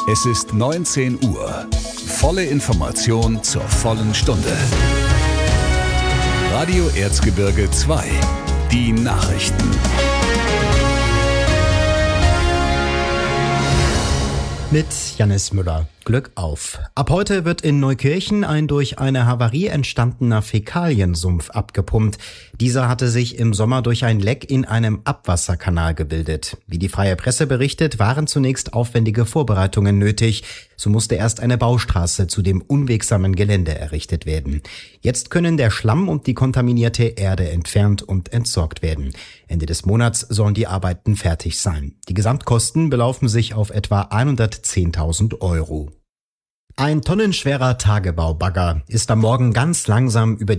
Es ist 19 Uhr. Volle Information zur vollen Stunde. Radio Erzgebirge 2. Die Nachrichten. Mit Jannis Müller. Glück auf. Ab heute wird in Neukirchen ein durch eine Havarie entstandener Fäkaliensumpf abgepumpt. Dieser hatte sich im Sommer durch ein Leck in einem Abwasserkanal gebildet. Wie die Freie Presse berichtet, waren zunächst aufwendige Vorbereitungen nötig. So musste erst eine Baustraße zu dem unwegsamen Gelände errichtet werden. Jetzt können der Schlamm und die kontaminierte Erde entfernt und entsorgt werden. Ende des Monats sollen die Arbeiten fertig sein. Die Gesamtkosten belaufen sich auf etwa 110.000 Euro. Ein tonnenschwerer Tagebaubagger ist am Morgen ganz langsam über